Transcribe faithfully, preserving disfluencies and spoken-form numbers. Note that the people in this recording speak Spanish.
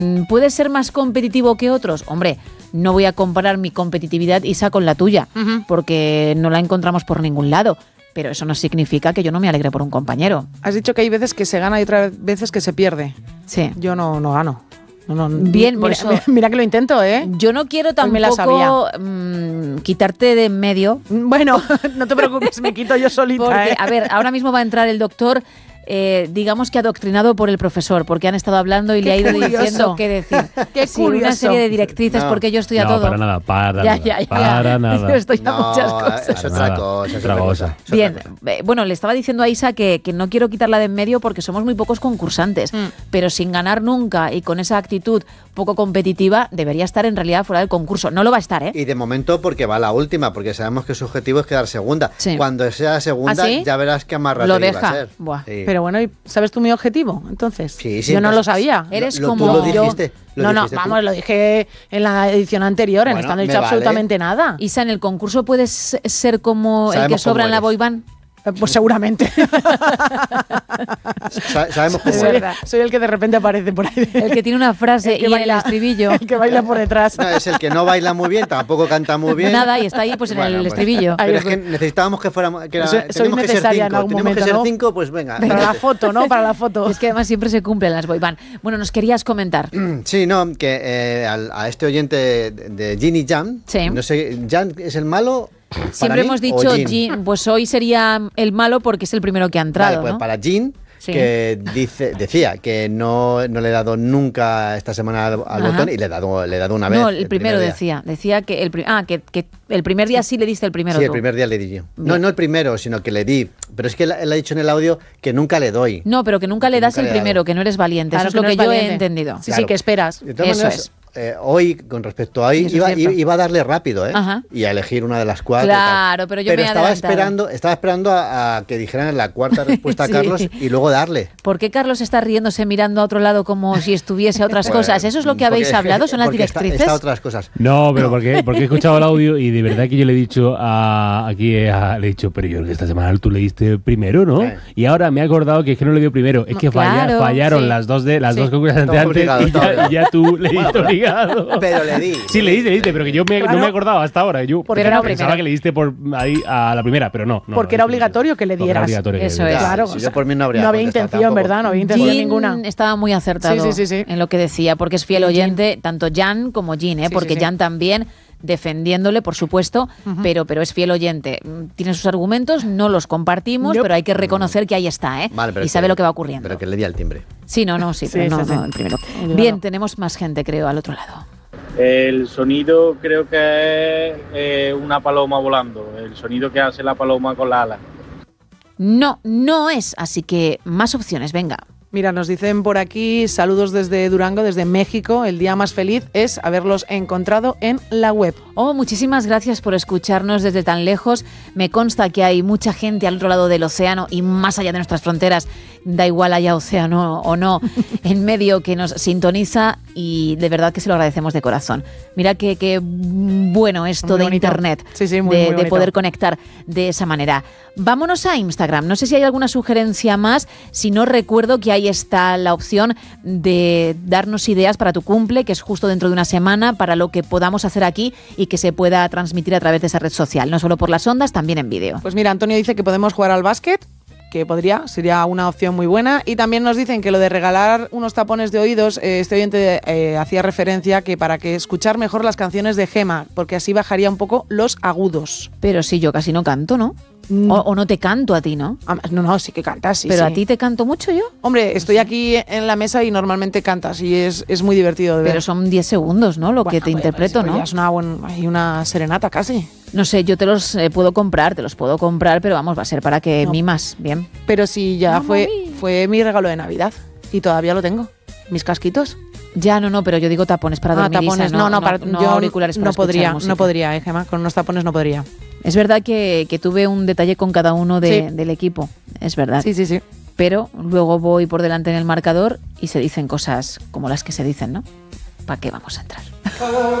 ¿Puedes ser más competitivo que otros? Hombre, no voy a comparar mi competitividad, Isa, con la tuya, uh-huh. porque no la encontramos por ningún lado. Pero eso no significa que yo no me alegre por un compañero. Has dicho que hay veces que se gana y otras veces que se pierde. Sí. Yo no, no gano. No, no, Bien, por mira, eso, mira, mira que lo intento, ¿eh? Yo no quiero tampoco mmm, quitarte de en medio. Bueno, no te preocupes, me quito yo solita. Porque, ¿eh? a ver, ahora mismo va a entrar el doctor... Eh, digamos que adoctrinado por el profesor, porque han estado hablando y qué le ha ido curioso. diciendo qué decir. Qué sí, curioso. Una serie de directrices, no. porque yo estoy a no, todo. No, para nada, para ya, nada. Ya, ya, para nada. Yo estoy no, a muchas cosas. Es otra nada, cosa. Es otra cosa. cosa. Bien, otra cosa. Eh, bueno, le estaba diciendo a Isa que, que no quiero quitarla de en medio porque somos muy pocos concursantes, mm. pero sin ganar nunca y con esa actitud poco competitiva, debería estar en realidad fuera del concurso. No lo va a estar, ¿eh? Y de momento porque va la última, porque sabemos que su objetivo es quedar segunda. Sí. Cuando sea segunda, ¿Ah, sí? ya verás qué amarrate lo va deja. a ser. Buah. Sí. Pero bueno, ¿sabes tú mi objetivo? Entonces, sí, sí, yo no pues, lo sabía. Eres lo, como tú lo dijiste. Lo no, no, dijiste vamos, tú. lo dije en la edición anterior, Bueno, en esta no he dicho me vale. absolutamente nada. Isa, ¿en el concurso puedes ser como Sabemos el que sobra cómo en la eres. boyband? Pues seguramente. Sa- sabemos cómo soy, eres. soy el que de repente aparece por ahí. El que tiene una frase El que y baila, en el estribillo. El que baila por detrás. No, es el que no baila muy bien, tampoco canta muy bien. Nada, y está ahí pues en Bueno, el pues, estribillo. Pero es que necesitábamos que fuéramos. Que era, Soy- soy teníamos que ser necesaria en cinco. algún Teníamos momento, que ser ¿no? cinco, pues venga. Para la foto, ¿no? Para la foto. Es que además siempre se cumplen las boyband. Bueno, nos querías comentar. Sí, no, que eh, al- a este oyente de, de Jin y Jan, Sí. no sé, ¿Jan es el malo? para Siempre mí, hemos o dicho, Jin? Jin, pues hoy sería el malo porque es el primero que ha entrado, Vale, pues ¿no? para Jin, Sí. que dice, decía que no, no le he dado nunca esta semana al, al Ajá. botón y le he dado, le he dado una vez. No, el, primero primer día. decía. Decía que el, pri- ah, que, que el primer día sí le diste el primero Sí, tú. el primer día le di yo. No, Bien. no el primero, sino que le di. Pero es que él, él ha dicho en el audio que nunca le doy. No, pero que nunca le das Nunca el le he dado. primero, que no eres valiente. Claro, Eso es lo no que es yo valiente. he entendido. Sí, sí, Claro. que esperas. De todas Eso maneras, es. eh, hoy, con respecto a hoy, Eso es iba, cierto. iba a darle rápido, ¿eh? Ajá. Y a elegir una de las cuatro. Claro, y tal. pero yo me he estaba adelantado. esperando, estaba esperando a, a que dijeran la cuarta respuesta Sí. a Carlos y luego darle. ¿Por qué Carlos está riéndose mirando a otro lado como si estuviese a otras Pues, cosas? ¿Eso es lo que habéis porque- hablado? ¿Son las porque está- directrices? Está, otras cosas. No, pero porque, porque he escuchado el audio y de verdad que yo le he dicho a, aquí a- le he dicho, pero yo creo que esta semana tú le diste primero, ¿no? Sí. Y ahora me he acordado que es que no le dio primero. Es No, que falla- claro, fallaron sí. las dos de las Sí. dos concursantes Estaba antes obligado, y, estaba ya, obligado. y ya tú le diste obligado. Pero le di. Sí, le diste, le diste, pero que yo me- Claro. no me acordaba hasta ahora. Yo Porque pensaba era primero. que le diste por ahí a la primera, pero no. no Porque no, era no, obligatorio que le porque era dieras. obligatorio que le Eso dieras. es. Claro, Si o yo sea, por mí no habría no había contestado intención, tampoco. ¿verdad? No había intención Jin ninguna. estaba muy acertado Sí, sí, sí, sí. en lo que decía, porque es fiel Sí, oyente, tanto Jan como Jin, ¿eh? Sí, porque sí, sí. Jan también defendiéndole, por supuesto, pero, pero es fiel oyente. Tiene sus argumentos, no los compartimos, Nope. pero hay que reconocer que ahí está, ¿eh? Vale, pero y que- sabe lo que va ocurriendo. Pero que le di al timbre. Sí, no, no, sí, Sí, pero no, sí, sí. no, el primero. Claro. Bien, tenemos más gente, creo, al otro lado. El sonido creo que es eh, una paloma volando, el sonido que hace la paloma con la ala. No, no es, así que más opciones, venga. Mira, nos dicen por aquí, saludos desde Durango, desde México. El día más feliz es haberlos encontrado en la web. Oh, muchísimas gracias por escucharnos desde tan lejos. Me consta que hay mucha gente al otro lado del océano y más allá de nuestras fronteras, da igual haya océano o no, en medio que nos sintoniza y de verdad que se lo agradecemos de corazón. Mira qué qué bueno esto Muy de bonito. Internet, Sí, sí, muy, de, muy de bonito. poder conectar de esa manera. Vámonos a Instagram. No sé si hay alguna sugerencia más. Si no, recuerdo que ahí está la opción de darnos ideas para tu cumple, que es justo dentro de una semana, para lo que podamos hacer aquí y que se pueda transmitir a través de esa red social, no solo por las ondas, también en vídeo. Pues mira, Antonio dice que podemos jugar al básquet, que podría, sería una opción muy buena. Y también nos dicen que lo de regalar unos tapones de oídos, eh, este oyente eh, hacía referencia que para que escuchar mejor las canciones de Gema, porque así bajaría un poco los agudos. Pero si yo casi no canto, ¿no? Mm. O, o no te canto a ti, ¿no? Ah, no, no, sí que cantas, sí, Pero sí. a ti te canto mucho yo. Hombre, estoy aquí en la mesa y normalmente cantas y es, es muy divertido de ver. Pero son diez segundos, ¿no? Lo Bueno, que te pues, interpreto, pues ¿no? ya es una, buen- hay una serenata casi. No sé, yo te los eh, puedo comprar, te los puedo comprar, pero vamos, va a ser para que No. mimas, bien. Pero sí, ya Mamma fue, mía. fue mi regalo de Navidad y todavía lo tengo. Mis casquitos. Ya, no, no, pero yo digo tapones para Ah, dormir, tapones. Isa, No, no, para, no yo auriculares para no escuchar podría, música. no podría, eh, Gemma, con unos tapones no podría. Es verdad que, que tuve un detalle con cada uno de- Sí. del equipo, es verdad. Sí, sí, sí. Pero luego voy por delante en el marcador y se dicen cosas como las que se dicen, ¿no? ¿Para qué vamos a entrar?